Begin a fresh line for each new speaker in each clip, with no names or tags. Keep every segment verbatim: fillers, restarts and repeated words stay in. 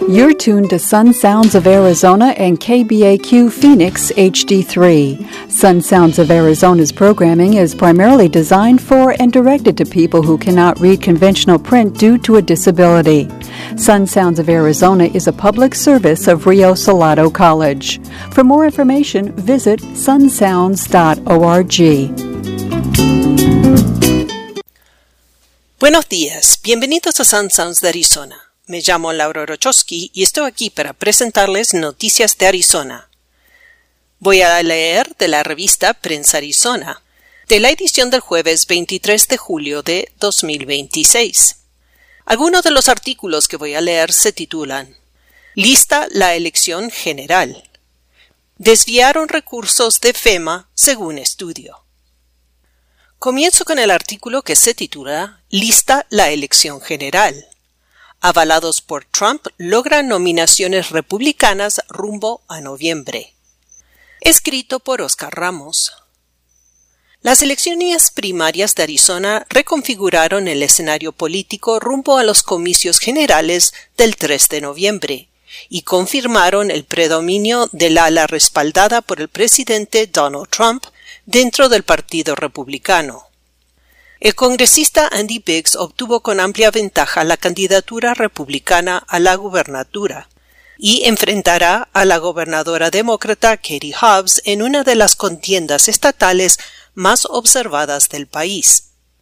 You're tuned to Sun Sounds of Arizona and K B A Q Phoenix H D three. Sun Sounds of Arizona's programming is primarily designed for and directed to people who cannot read conventional print due to a disability. Sun Sounds of Arizona is a public service of Rio Salado College. For more information, visit sun sounds dot org.
Buenos días, bienvenidos a Sun Sounds de Arizona. Me llamo Laura Rochowski y estoy aquí para presentarles noticias de Arizona. Voy a leer de la revista Prensa Arizona, de la edición del jueves veintitrés de julio de dos mil veintiséis. Algunos de los artículos que voy a leer se titulan Lista la elección general. Desviaron recursos de FEMA según estudio. Comienzo con el artículo que se titula Lista la elección general. Avalados por Trump, logran nominaciones republicanas rumbo a noviembre. Escrito por Oscar Ramos. Las elecciones primarias de Arizona reconfiguraron el escenario político rumbo a los comicios generales del tres de noviembre y confirmaron el predominio del ala respaldada por el presidente Donald Trump dentro del Partido Republicano. El congresista Andy Biggs obtuvo con amplia ventaja la candidatura republicana a la gubernatura y enfrentará a la gobernadora demócrata Katie Hobbs en una de las contiendas estatales más observadas del país.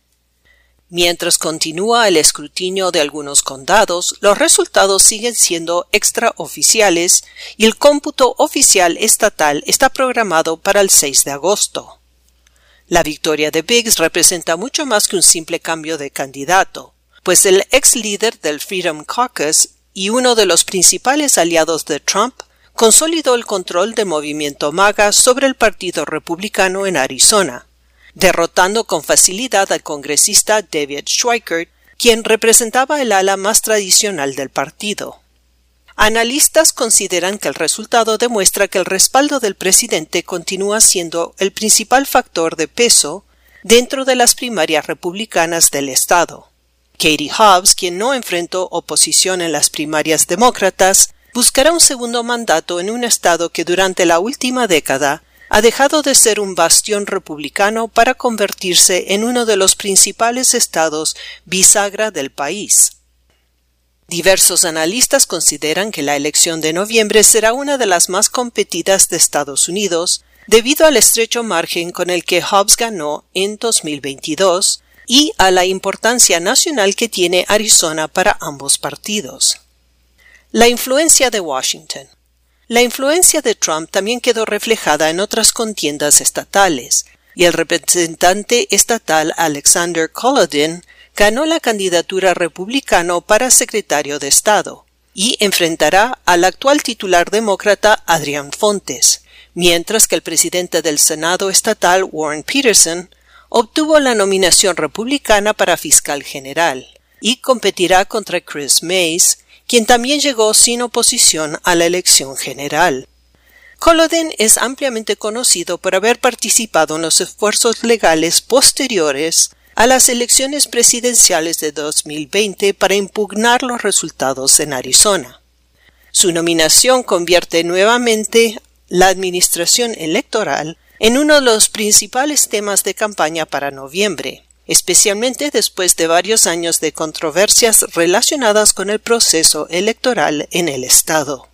Mientras continúa el escrutinio de algunos condados, los resultados siguen siendo extraoficiales y el cómputo oficial estatal está programado para el seis de agosto. La victoria de Biggs representa mucho más que un simple cambio de candidato, pues el ex líder del Freedom Caucus y uno de los principales aliados de Trump consolidó el control del movimiento MAGA sobre el Partido Republicano en Arizona, derrotando con facilidad al congresista David Schweikert, quien representaba el ala más tradicional del partido. Analistas consideran que el resultado demuestra que el respaldo del presidente continúa siendo el principal factor de peso dentro de las primarias republicanas del estado. Katie Hobbs, quien no enfrentó oposición en las primarias demócratas, buscará un segundo mandato en un estado que durante la última década ha dejado de ser un bastión republicano para convertirse en uno de los principales estados bisagra del país. Diversos analistas consideran que la elección de noviembre será una de las más competidas de Estados Unidos debido al estrecho margen con el que Hobbs ganó en dos mil veintidós y a la importancia nacional que tiene Arizona para ambos partidos. La influencia de Washington. La influencia de Trump también quedó reflejada en otras contiendas estatales, y el representante estatal Alexander Kolodin ganó la candidatura republicano para secretario de Estado y enfrentará al actual titular demócrata Adrian Fontes, mientras que el presidente del Senado estatal Warren Peterson obtuvo la nominación republicana para fiscal general y competirá contra Chris Mays, quien también llegó sin oposición a la elección general. Kolodin es ampliamente conocido por haber participado en los esfuerzos legales posteriores a las elecciones presidenciales de dos mil veinte para impugnar los resultados en Arizona. Su nominación convierte nuevamente la administración electoral en uno de los principales temas de campaña para noviembre, especialmente después de varios años de controversias relacionadas con el proceso electoral en el estado.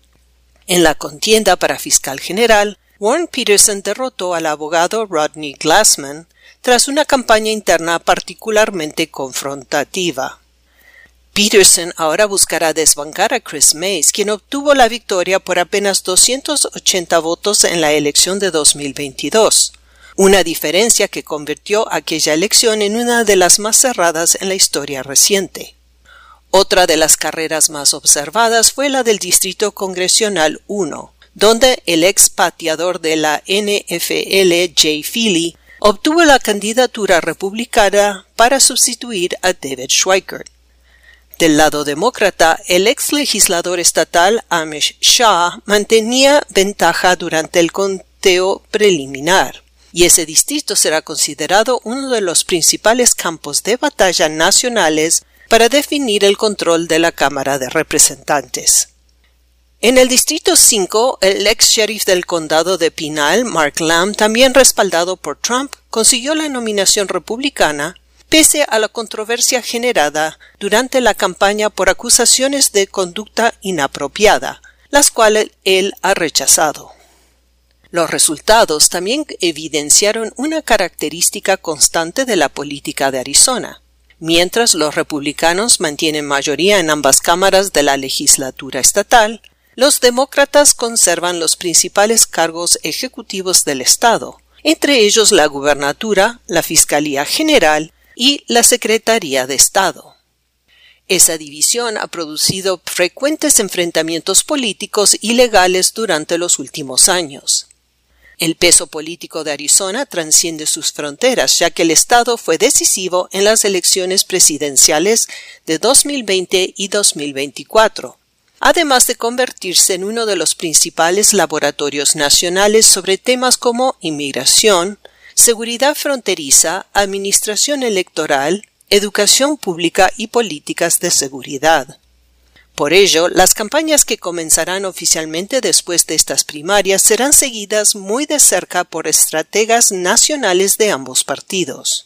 En la contienda para fiscal general, Warren Peterson derrotó al abogado Rodney Glassman tras una campaña interna particularmente confrontativa. Peterson ahora buscará desbancar a Chris Mays, quien obtuvo la victoria por apenas doscientos ochenta votos en la elección de dos mil veintidós, una diferencia que convirtió aquella elección en una de las más cerradas en la historia reciente. Otra de las carreras más observadas fue la del Distrito Congresional uno, donde el ex pateador de la N F L Jay Feely obtuvo la candidatura republicana para sustituir a David Schweikert. Del lado demócrata, el ex legislador estatal Amish Shah mantenía ventaja durante el conteo preliminar, y ese distrito será considerado uno de los principales campos de batalla nacionales para definir el control de la Cámara de Representantes. En el Distrito cinco, el ex sheriff del condado de Pinal, Mark Lamb, también respaldado por Trump, consiguió la nominación republicana pese a la controversia generada durante la campaña por acusaciones de conducta inapropiada, las cuales él ha rechazado. Los resultados también evidenciaron una característica constante de la política de Arizona. Mientras los republicanos mantienen mayoría en ambas cámaras de la legislatura estatal, los demócratas conservan los principales cargos ejecutivos del estado, entre ellos la gubernatura, la Fiscalía General y la Secretaría de Estado. Esa división ha producido frecuentes enfrentamientos políticos y legales durante los últimos años. El peso político de Arizona trasciende sus fronteras, ya que el estado fue decisivo en las elecciones presidenciales de dos mil veinte y dos mil veinticuatro, además de convertirse en uno de los principales laboratorios nacionales sobre temas como inmigración, seguridad fronteriza, administración electoral, educación pública y políticas de seguridad. Por ello, las campañas que comenzarán oficialmente después de estas primarias serán seguidas muy de cerca por estrategas nacionales de ambos partidos.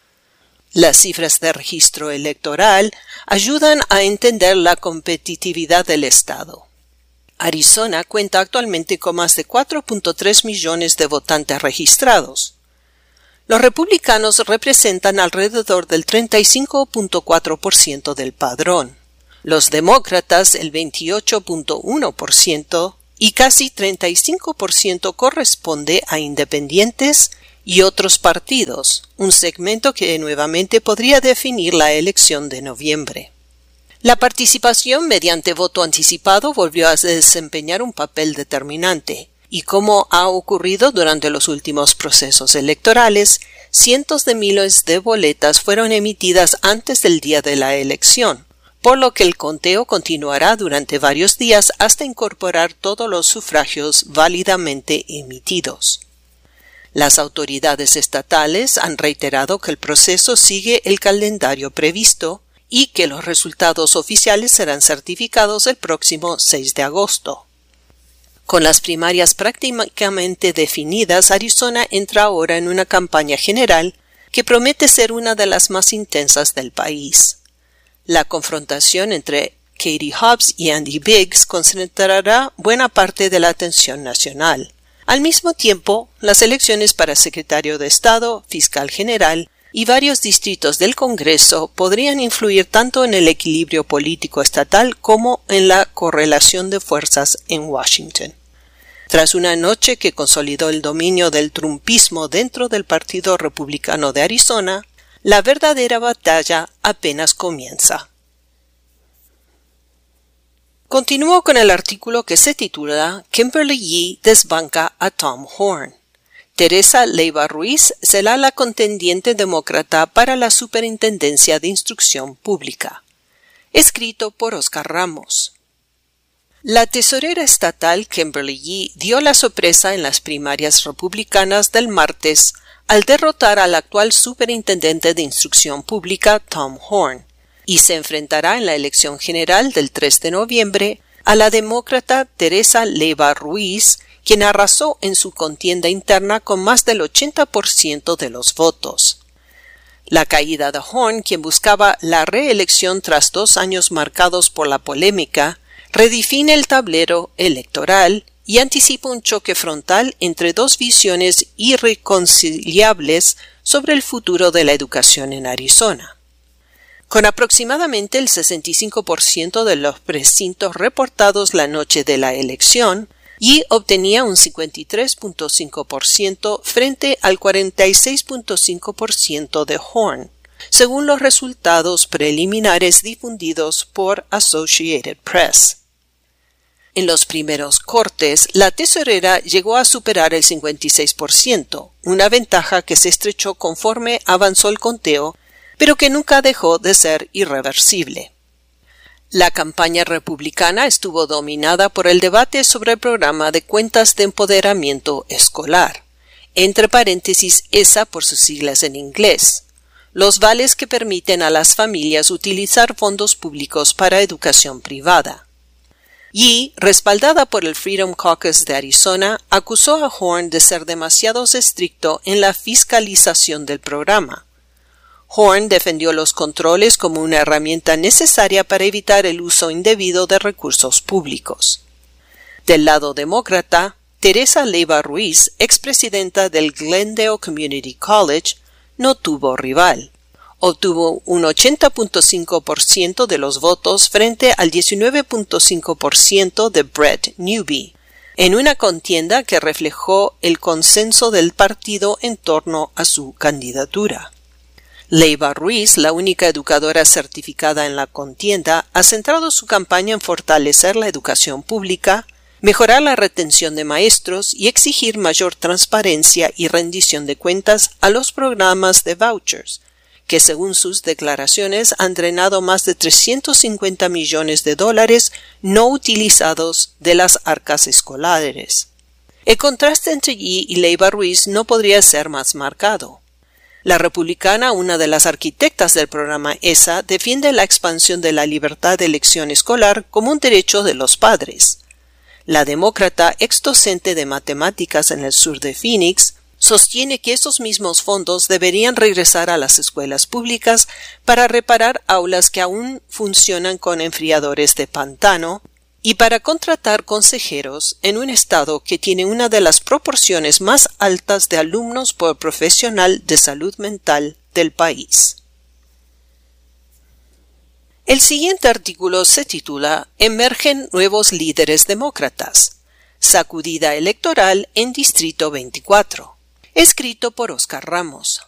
Las cifras de registro electoral ayudan a entender la competitividad del estado. Arizona cuenta actualmente con más de cuatro punto tres millones de votantes registrados. Los republicanos representan alrededor del treinta y cinco punto cuatro por ciento del padrón. Los demócratas el veintiocho punto uno por ciento y casi treinta y cinco por ciento corresponde a independientes y otros partidos, un segmento que nuevamente podría definir la elección de noviembre. La participación mediante voto anticipado volvió a desempeñar un papel determinante, y como ha ocurrido durante los últimos procesos electorales, cientos de miles de boletas fueron emitidas antes del día de la elección, por lo que el conteo continuará durante varios días hasta incorporar todos los sufragios válidamente emitidos. Las autoridades estatales han reiterado que el proceso sigue el calendario previsto y que los resultados oficiales serán certificados el próximo seis de agosto. Con las primarias prácticamente definidas, Arizona entra ahora en una campaña general que promete ser una de las más intensas del país. La confrontación entre Katie Hobbs y Andy Biggs concentrará buena parte de la atención nacional. Al mismo tiempo, las elecciones para secretario de Estado, fiscal general y varios distritos del Congreso podrían influir tanto en el equilibrio político estatal como en la correlación de fuerzas en Washington. Tras una noche que consolidó el dominio del trumpismo dentro del Partido Republicano de Arizona, la verdadera batalla apenas comienza. Continúo con el artículo que se titula Kimberly Yee desbanca a Tom Horne. Teresa Leiva Ruiz será la contendiente demócrata para la Superintendencia de Instrucción Pública. Escrito por Oscar Ramos. La tesorera estatal Kimberly Yee dio la sorpresa en las primarias republicanas del martes al derrotar al actual superintendente de instrucción pública Tom Horne, y se enfrentará en la elección general del tres de noviembre a la demócrata Teresa Leiva Ruiz, quien arrasó en su contienda interna con más del ochenta por ciento de los votos. La caída de Horne, quien buscaba la reelección tras dos años marcados por la polémica, redefine el tablero electoral y anticipa un choque frontal entre dos visiones irreconciliables sobre el futuro de la educación en Arizona. Con aproximadamente el sesenta y cinco por ciento de los precintos reportados la noche de la elección, Yee obtenía un cincuenta y tres punto cinco por ciento frente al cuarenta y seis punto cinco por ciento de Horne, según los resultados preliminares difundidos por Associated Press. En los primeros cortes, la tesorera llegó a superar el cincuenta y seis por ciento, una ventaja que se estrechó conforme avanzó el conteo, pero que nunca dejó de ser irreversible. La campaña republicana estuvo dominada por el debate sobre el programa de cuentas de empoderamiento escolar, entre paréntesis E S A por sus siglas en inglés, los vales que permiten a las familias utilizar fondos públicos para educación privada. Y, respaldada por el Freedom Caucus de Arizona, acusó a Horn de ser demasiado estricto en la fiscalización del programa. Horn defendió los controles como una herramienta necesaria para evitar el uso indebido de recursos públicos. Del lado demócrata, Teresa Leiva Ruiz, expresidenta del Glendale Community College, no tuvo rival. Obtuvo un ochenta punto cinco por ciento de los votos frente al diecinueve punto cinco por ciento de Brett Newby, en una contienda que reflejó el consenso del partido en torno a su candidatura. Leiva Ruiz, la única educadora certificada en la contienda, ha centrado su campaña en fortalecer la educación pública, mejorar la retención de maestros y exigir mayor transparencia y rendición de cuentas a los programas de vouchers, que según sus declaraciones han drenado más de trescientos cincuenta millones de dólares no utilizados de las arcas escolares. El contraste entre Yee y Leiva Ruiz no podría ser más marcado. La republicana, una de las arquitectas del programa E S A, defiende la expansión de la libertad de elección escolar como un derecho de los padres. La demócrata, ex docente de matemáticas en el sur de Phoenix, sostiene que esos mismos fondos deberían regresar a las escuelas públicas para reparar aulas que aún funcionan con enfriadores de pantano y para contratar consejeros en un estado que tiene una de las proporciones más altas de alumnos por profesional de salud mental del país. El siguiente artículo se titula Emergen nuevos líderes demócratas. Sacudida electoral en Distrito veinticuatro. Escrito por Oscar Ramos.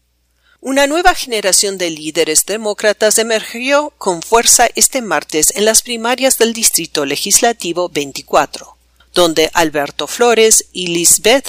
Una nueva generación de líderes demócratas emergió con fuerza este martes en las primarias del Distrito Legislativo veinticuatro, donde Alberto Flores y Lisbeth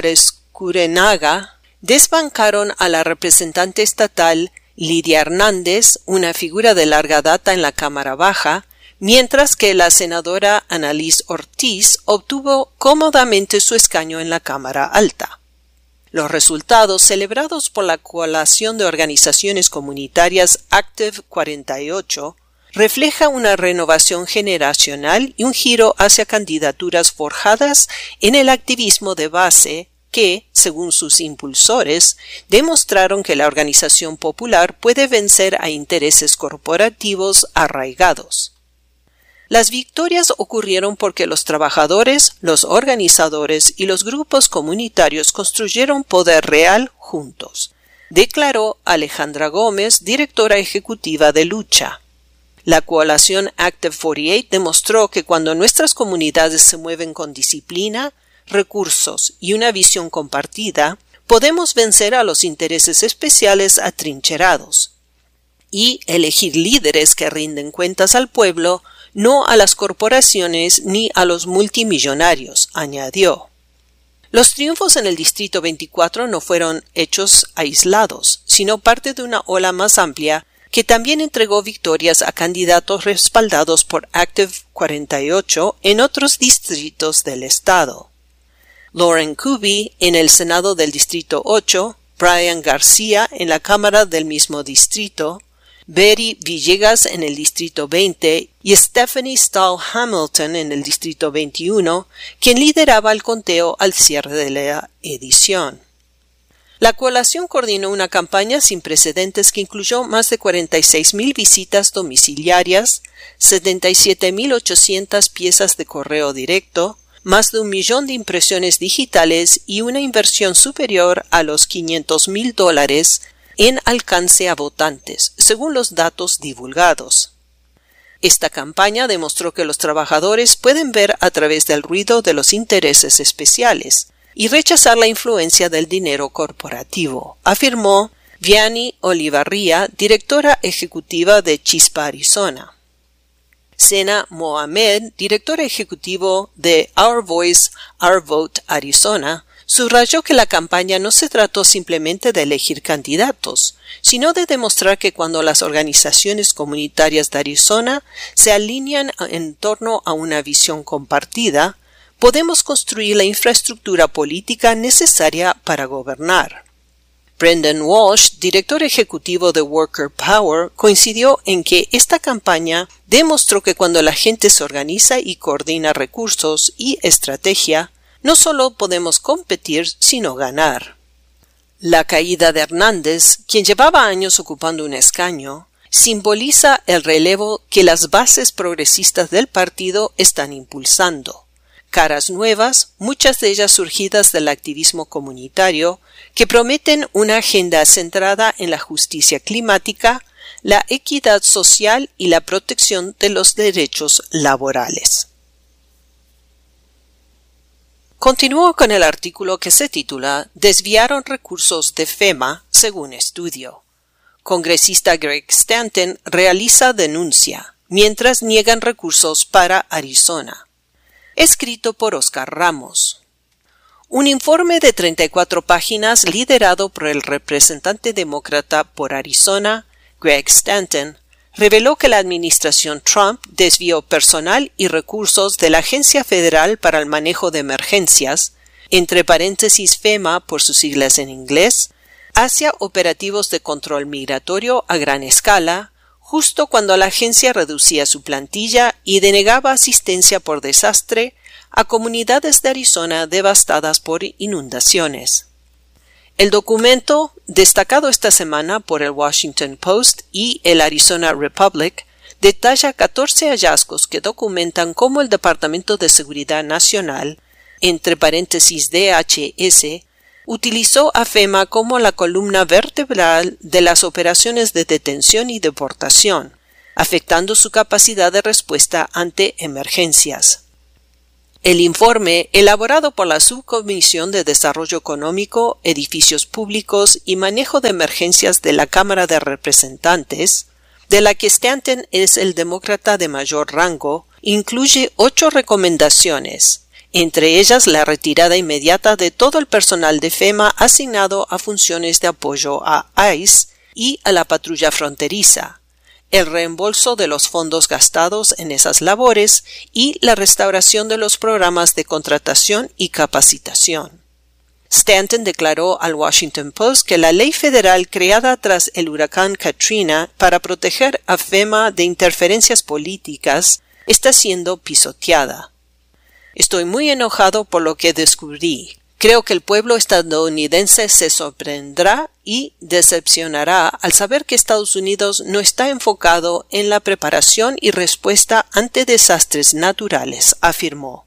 Arescurenaga desbancaron a la representante estatal Lidia Hernández, una figura de larga data en la Cámara Baja, mientras que la senadora Annalise Ortiz obtuvo cómodamente su escaño en la Cámara Alta. Los resultados, celebrados por la coalición de organizaciones comunitarias Active cuarenta y ocho, refleja una renovación generacional y un giro hacia candidaturas forjadas en el activismo de base que, según sus impulsores, demostraron que la organización popular puede vencer a intereses corporativos arraigados. Las victorias ocurrieron porque los trabajadores, los organizadores y los grupos comunitarios construyeron poder real juntos, declaró Alejandra Gómez, directora ejecutiva de Lucha. La coalición Active cuarenta y ocho demostró que cuando nuestras comunidades se mueven con disciplina, recursos y una visión compartida, podemos vencer a los intereses especiales atrincherados y elegir líderes que rinden cuentas al pueblo, no a las corporaciones ni a los multimillonarios, añadió. Los triunfos en el Distrito veinticuatro no fueron hechos aislados, sino parte de una ola más amplia que también entregó victorias a candidatos respaldados por Active cuarenta y ocho en otros distritos del estado. Lauren Kuby en el Senado del Distrito ocho, Brian García en la Cámara del mismo distrito, Betty Villegas en el Distrito veinte y Stephanie Stahl Hamilton en el Distrito veintiuno, quien lideraba el conteo al cierre de la edición. La coalición coordinó una campaña sin precedentes que incluyó más de cuarenta y seis mil visitas domiciliarias, setenta y siete mil ochocientas piezas de correo directo, más de un millón de impresiones digitales y una inversión superior a los quinientos mil dólares en alcance a votantes, según los datos divulgados. Esta campaña demostró que los trabajadores pueden ver a través del ruido de los intereses especiales y rechazar la influencia del dinero corporativo, afirmó Vianney Olivarría, directora ejecutiva de Chispa Arizona. Sena Mohamed, director ejecutivo de Our Voice, Our Vote Arizona, subrayó que la campaña no se trató simplemente de elegir candidatos, sino de demostrar que cuando las organizaciones comunitarias de Arizona se alinean en torno a una visión compartida, podemos construir la infraestructura política necesaria para gobernar. Brendan Walsh, director ejecutivo de Worker Power, coincidió en que esta campaña demostró que cuando la gente se organiza y coordina recursos y estrategia, no solo podemos competir, sino ganar. La caída de Hernández, quien llevaba años ocupando un escaño, simboliza el relevo que las bases progresistas del partido están impulsando. Caras nuevas, muchas de ellas surgidas del activismo comunitario, que prometen una agenda centrada en la justicia climática, la equidad social y la protección de los derechos laborales. Continúo con el artículo que se titula «Desviaron recursos de FEMA según estudio». Congresista Greg Stanton realiza denuncia, mientras niegan recursos para Arizona. Escrito por Oscar Ramos. Un informe de treinta y cuatro páginas liderado por el representante demócrata por Arizona, Greg Stanton, reveló que la administración Trump desvió personal y recursos de la Agencia Federal para el Manejo de Emergencias, entre paréntesis FEMA por sus siglas en inglés, hacia operativos de control migratorio a gran escala, justo cuando la agencia reducía su plantilla y denegaba asistencia por desastre a comunidades de Arizona devastadas por inundaciones. El documento, destacado esta semana por el Washington Post y el Arizona Republic, detalla catorce hallazgos que documentan cómo el Departamento de Seguridad Nacional, entre paréntesis D H S, utilizó a FEMA como la columna vertebral de las operaciones de detención y deportación, afectando su capacidad de respuesta ante emergencias. El informe, elaborado por la Subcomisión de Desarrollo Económico, Edificios Públicos y Manejo de Emergencias de la Cámara de Representantes, de la que Stanton es el demócrata de mayor rango, incluye ocho recomendaciones, entre ellas la retirada inmediata de todo el personal de FEMA asignado a funciones de apoyo a ICE y a la patrulla fronteriza, el reembolso de los fondos gastados en esas labores y la restauración de los programas de contratación y capacitación. Stanton declaró al Washington Post que la ley federal creada tras el huracán Katrina para proteger a FEMA de interferencias políticas está siendo pisoteada. Estoy muy enojado por lo que descubrí. Creo que el pueblo estadounidense se sorprenderá y decepcionará al saber que Estados Unidos no está enfocado en la preparación y respuesta ante desastres naturales, afirmó.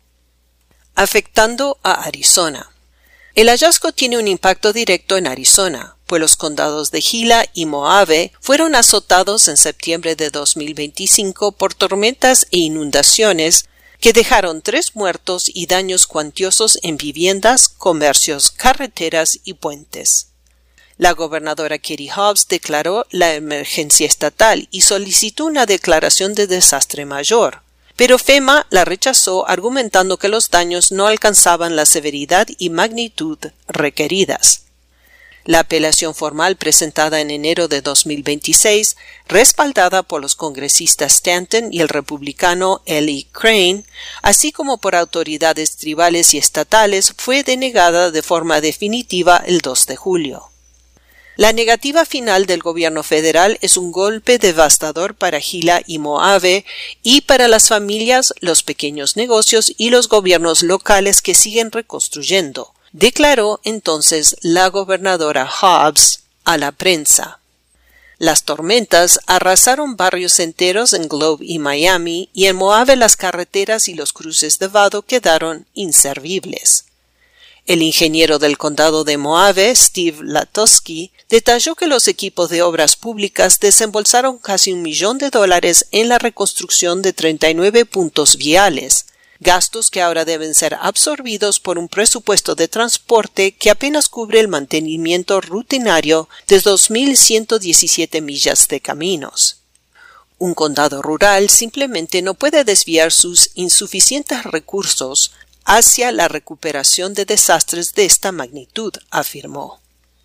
Afectando a Arizona. El hallazgo tiene un impacto directo en Arizona, pues los condados de Gila y Mohave fueron azotados en septiembre de dos mil veinticinco por tormentas e inundaciones que dejaron tres muertos y daños cuantiosos en viviendas, comercios, carreteras y puentes. La gobernadora Katie Hobbs declaró la emergencia estatal y solicitó una declaración de desastre mayor, pero FEMA la rechazó argumentando que los daños no alcanzaban la severidad y magnitud requeridas. La apelación formal presentada en enero de dos mil veintiséis, respaldada por los congresistas Stanton y el republicano Eli Crane, así como por autoridades tribales y estatales, fue denegada de forma definitiva el dos de julio. La negativa final del gobierno federal es un golpe devastador para Gila y Mohave y para las familias, los pequeños negocios y los gobiernos locales que siguen reconstruyendo, declaró entonces la gobernadora Hobbs a la prensa. Las tormentas arrasaron barrios enteros en Globe y Miami, y en Mohave las carreteras y los cruces de vado quedaron inservibles. El ingeniero del condado de Mohave, Steve Latosky, detalló que los equipos de obras públicas desembolsaron casi un millón de dólares en la reconstrucción de treinta y nueve puntos viales, gastos que ahora deben ser absorbidos por un presupuesto de transporte que apenas cubre el mantenimiento rutinario de dos mil ciento diecisiete millas de caminos. Un condado rural simplemente no puede desviar sus insuficientes recursos hacia la recuperación de desastres de esta magnitud, afirmó.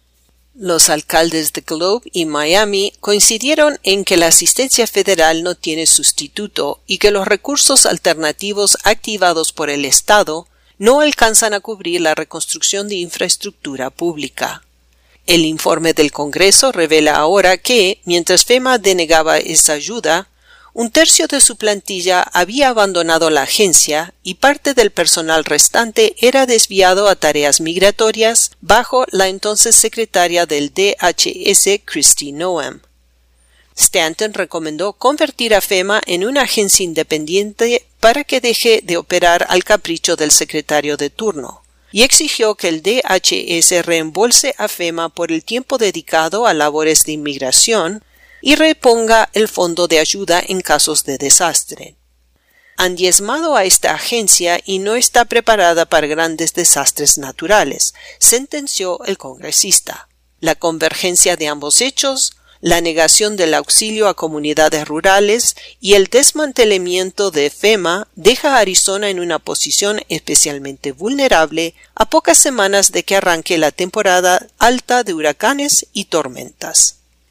Los alcaldes de Globe y Miami coincidieron en que la asistencia federal no tiene sustituto y que los recursos alternativos activados por el Estado no alcanzan a cubrir la reconstrucción de infraestructura pública. El informe del Congreso revela ahora que, mientras FEMA denegaba esa ayuda, un tercio de su plantilla había abandonado la agencia y parte del personal restante era desviado a tareas migratorias bajo la entonces secretaria del D H S, Kristi Noem. Stanton recomendó convertir a FEMA en una agencia independiente para que deje de operar al capricho del secretario de turno, y exigió que el D H S reembolse a FEMA por el tiempo dedicado a labores de inmigración y reponga el fondo de ayuda en casos de desastre. Han diezmado a esta agencia y no está preparada para grandes desastres naturales, sentenció el congresista. La convergencia de ambos hechos, la negación del auxilio a comunidades rurales y el desmantelamiento de FEMA deja a Arizona en una posición especialmente vulnerable a pocas semanas de que arranque la temporada alta de huracanes y tormentas.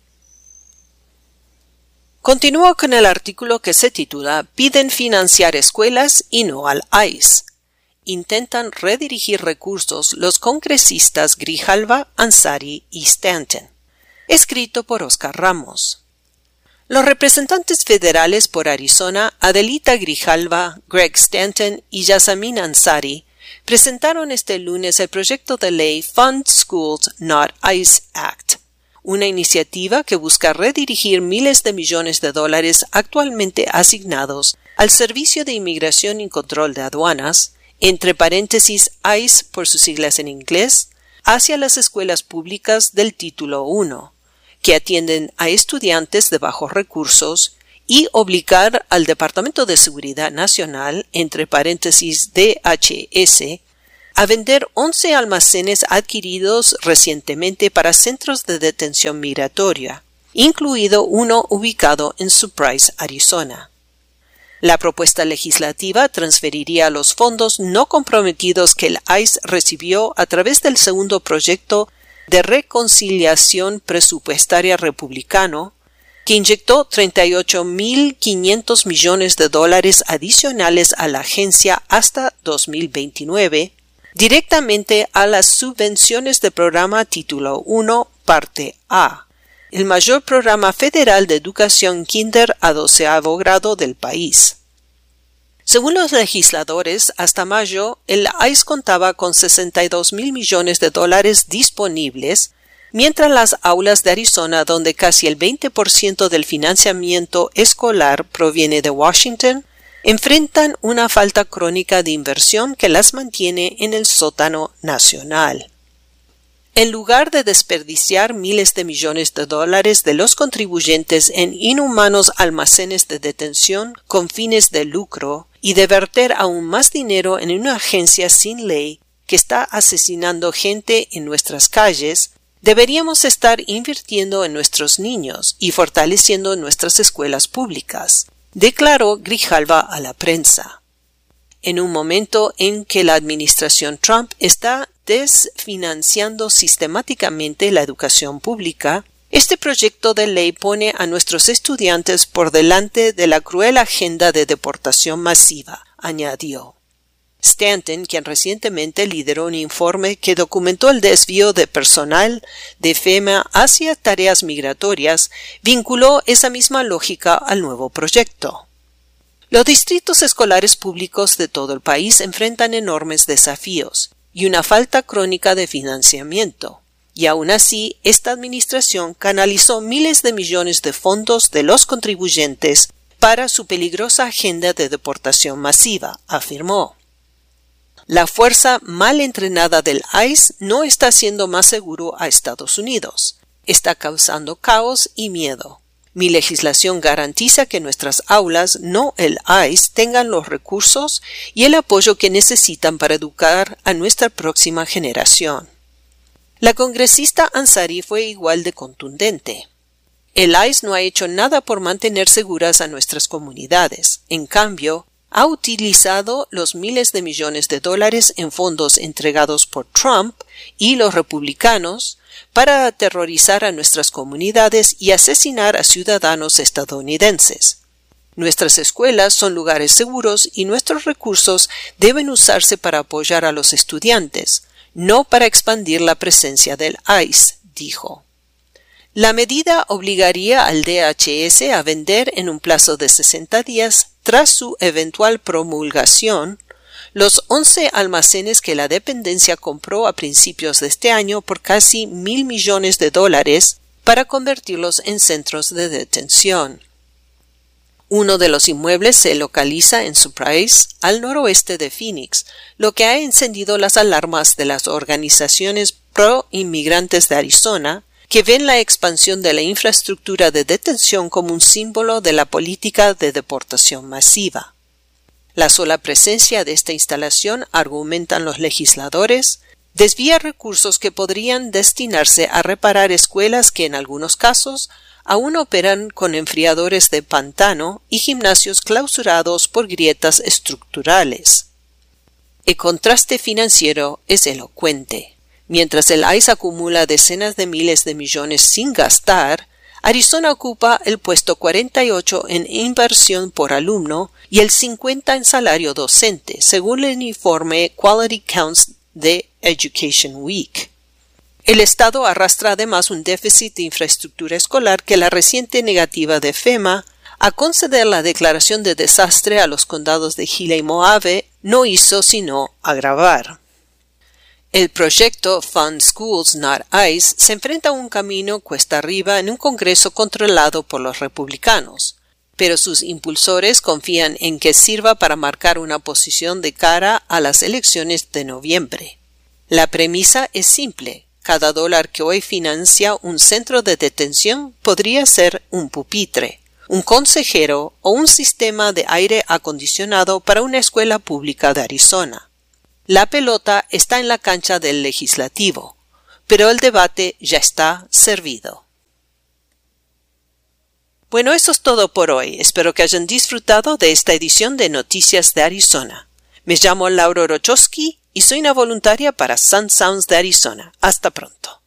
Continúo con el artículo que se titula Piden financiar escuelas y no al I C E. Intentan redirigir recursos los congresistas Grijalva, Ansari y Stanton. Escrito por Oscar Ramos. Los representantes federales por Arizona, Adelita Grijalva, Greg Stanton y Yasamin Ansari, presentaron este lunes el proyecto de ley Fund Schools Not I C E Act, una iniciativa que busca redirigir miles de millones de dólares actualmente asignados al Servicio de Inmigración y Control de Aduanas, entre paréntesis I C E por sus siglas en inglés, hacia las escuelas públicas del Título uno, que atienden a estudiantes de bajos recursos, y obligar al Departamento de Seguridad Nacional, entre paréntesis D H S, a vender once almacenes adquiridos recientemente para centros de detención migratoria, incluido uno ubicado en Surprise, Arizona. La propuesta legislativa transferiría los fondos no comprometidos que el I C E recibió a través del segundo proyecto de reconciliación presupuestaria republicano, que inyectó treinta y ocho mil quinientos millones de dólares adicionales a la agencia hasta dos mil veintinueve, directamente a las subvenciones del programa Título uno, Parte A, el mayor programa federal de educación kinder a doceavo grado del país. Según los legisladores, hasta mayo, el I C E contaba con sesenta y dos mil millones de dólares disponibles, mientras las aulas de Arizona, donde casi el veinte por ciento del financiamiento escolar proviene de Washington, enfrentan una falta crónica de inversión que las mantiene en el sótano nacional. En lugar de desperdiciar miles de millones de dólares de los contribuyentes en inhumanos almacenes de detención con fines de lucro y de verter aún más dinero en una agencia sin ley que está asesinando gente en nuestras calles, deberíamos estar invirtiendo en nuestros niños y fortaleciendo nuestras escuelas públicas, declaró Grijalva a la prensa. En un momento en que la administración Trump está desfinanciando sistemáticamente la educación pública, este proyecto de ley pone a nuestros estudiantes por delante de la cruel agenda de deportación masiva, añadió. Stanton, quien recientemente lideró un informe que documentó el desvío de personal de FEMA hacia tareas migratorias, vinculó esa misma lógica al nuevo proyecto. Los distritos escolares públicos de todo el país enfrentan enormes desafíos y una falta crónica de financiamiento, y aún así esta administración canalizó miles de millones de fondos de los contribuyentes para su peligrosa agenda de deportación masiva, afirmó. La fuerza mal entrenada del I C E no está haciendo más seguro a Estados Unidos. Está causando caos y miedo. Mi legislación garantiza que nuestras aulas, no el I C E, tengan los recursos y el apoyo que necesitan para educar a nuestra próxima generación. La congresista Ansari fue igual de contundente. El I C E no ha hecho nada por mantener seguras a nuestras comunidades. En cambio, ha utilizado los miles de millones de dólares en fondos entregados por Trump y los republicanos para aterrorizar a nuestras comunidades y asesinar a ciudadanos estadounidenses. Nuestras escuelas son lugares seguros y nuestros recursos deben usarse para apoyar a los estudiantes, no para expandir la presencia del I C E, dijo. La medida obligaría al D H S a vender en un plazo de sesenta días tras su eventual promulgación los once almacenes que la dependencia compró a principios de este año por casi mil millones de dólares para convertirlos en centros de detención. Uno de los inmuebles se localiza en Surprise, al noroeste de Phoenix, lo que ha encendido las alarmas de las organizaciones pro-inmigrantes de Arizona, que ven la expansión de la infraestructura de detención como un símbolo de la política de deportación masiva. La sola presencia de esta instalación, argumentan los legisladores, desvía recursos que podrían destinarse a reparar escuelas que en algunos casos aún operan con enfriadores de pantano y gimnasios clausurados por grietas estructurales. El contraste financiero es elocuente. Mientras el I C E acumula decenas de miles de millones sin gastar, Arizona ocupa el puesto cuarenta y ocho en inversión por alumno y el cincuenta en salario docente, según el informe Quality Counts de Education Week. El Estado arrastra además un déficit de infraestructura escolar que la reciente negativa de FEMA a conceder la declaración de desastre a los condados de Gila y Mohave no hizo sino agravar. El proyecto Fund Schools Not ICE se enfrenta a un camino cuesta arriba en un Congreso controlado por los republicanos, pero sus impulsores confían en que sirva para marcar una posición de cara a las elecciones de noviembre. La premisa es simple: cada dólar que hoy financia un centro de detención podría ser un pupitre, un consejero o un sistema de aire acondicionado para una escuela pública de Arizona. La pelota está en la cancha del legislativo, pero el debate ya está servido. Bueno, eso es todo por hoy. Espero que hayan disfrutado de esta edición de Noticias de Arizona. Me llamo Laura Orochowski y soy una voluntaria para Sun Sounds de Arizona. Hasta pronto.